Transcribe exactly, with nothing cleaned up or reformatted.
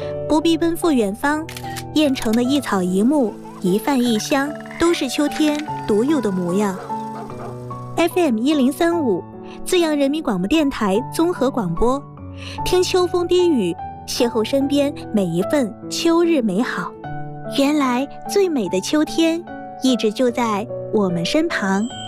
不必奔赴远方，燕城的一草一木、一饭一香，都是秋天独有的模样。F M 一零三五，资阳人民广播电台综合广播，听秋风低语，邂逅身边每一份秋日美好。原来最美的秋天，一直就在我们身旁。